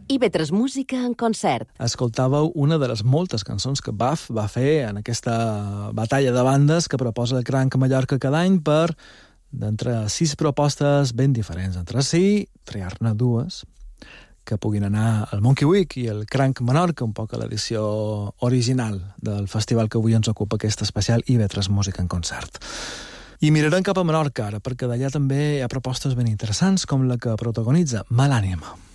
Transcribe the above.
IB3 Música en concert. Escoltàveu una de les moltes cançons que Buff va fer en aquesta batalla de bandes que proposa el Cranc Mallorca cada any per, d'entre 6 propostes ben diferents entre si, triar-ne 2 que puguin anar al Monkey Week i el Cranc Menorca, un poc a l'edició original del festival que avui ens ocupa aquest especial IB3 Música en concert. I mirarem cap a Menorca ara, perquè d'allà també hi ha propostes ben interessants com la que protagonitza Malànima.